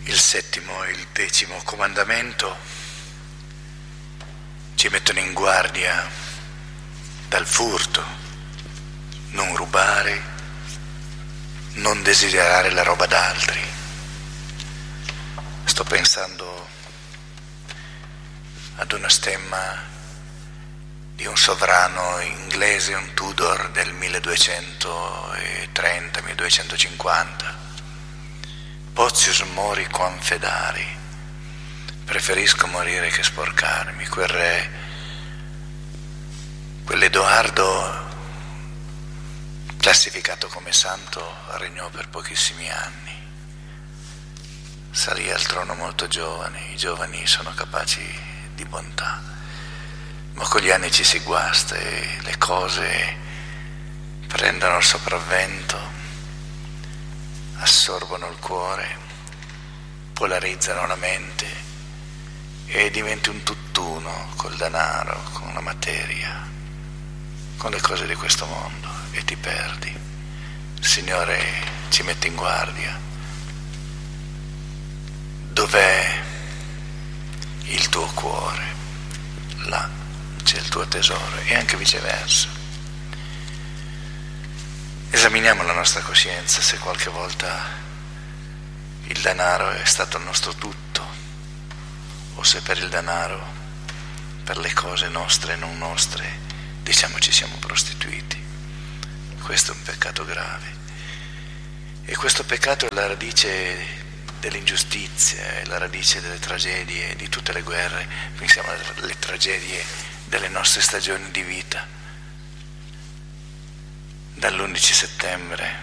il settimo e il 10° comandamento ci mettono in guardia dal furto, non rubare, non desiderare la roba d'altri. Sto pensando ad una stemma di un sovrano inglese, un Tudor del 1230-1250. Potius mori quam fedari, preferisco morire che sporcarmi. Quel re, quell'Edoardo classificato come santo, regnò per pochissimi anni. Salì al trono molto giovane, i giovani sono capaci di bontà, ma con gli anni ci si guasta e le cose prendono il sopravvento, assorbono il cuore, polarizzano la mente e diventi un tutt'uno col denaro, con la materia, con le cose di questo mondo e ti perdi. Il Signore ci mette in guardia. Dov'è il tuo cuore? Là c'è il tuo tesoro, e anche viceversa. Esaminiamo la nostra coscienza se qualche volta il denaro è stato il nostro tutto, o se per il denaro, per le cose nostre e non nostre, diciamo ci siamo prostituiti. Questo è un peccato grave, e questo peccato è la radice dell'ingiustizia, è la radice delle tragedie, di tutte le guerre. Pensiamo alle tragedie delle nostre stagioni di vita, dall'11 settembre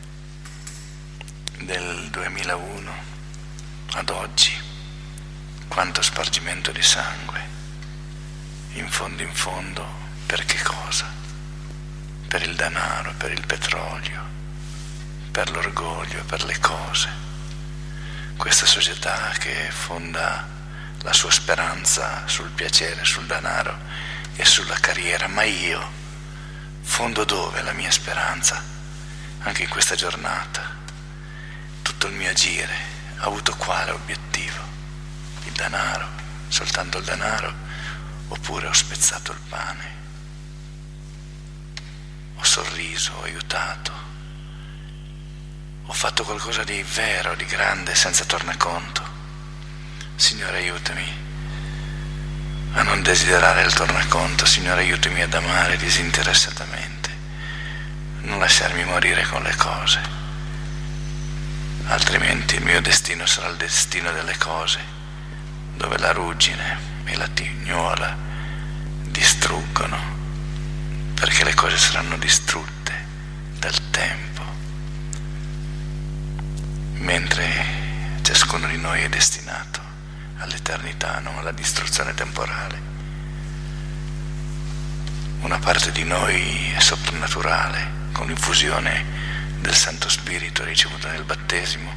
del 2001 ad oggi. Quanto spargimento di sangue, in fondo, per che cosa? Per il denaro, per il petrolio, per l'orgoglio, per le cose. Questa società che fonda la sua speranza sul piacere, sul denaro e sulla carriera, ma io fondo dove la mia speranza? Anche in questa giornata, tutto il mio agire ha avuto quale obiettivo? Il denaro, soltanto il denaro, oppure ho spezzato il pane, ho sorriso, ho aiutato, ho fatto qualcosa di vero, di grande, senza tornaconto. Signore, aiutami a non desiderare il tornaconto. Signore, aiutami ad amare disinteressatamente, non lasciarmi morire con le cose, altrimenti il mio destino sarà il destino delle cose, dove la ruggine e la tignola distruggono, perché le cose saranno distrutte dal tempo, mentre ciascuno di noi è destinato all'eternità, non alla distruzione temporale. Una parte di noi è soprannaturale, con l'infusione del Santo Spirito ricevuta nel battesimo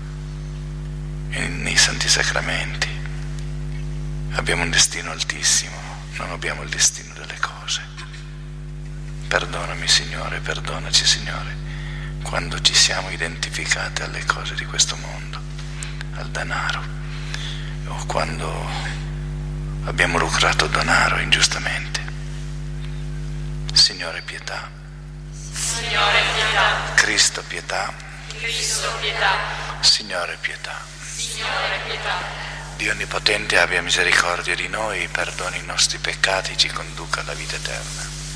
e nei Santi Sacramenti. Abbiamo un destino altissimo, non abbiamo il destino delle cose. Perdonami, Signore, perdonaci, Signore, quando ci siamo identificati alle cose di questo mondo, al denaro, o quando abbiamo lucrato denaro ingiustamente. Signore, pietà. Signore, pietà. Cristo, pietà. Cristo, pietà. Signore, pietà. Signore, pietà. Dio Onnipotente abbia misericordia di noi, perdoni i nostri peccati e ci conduca alla vita eterna.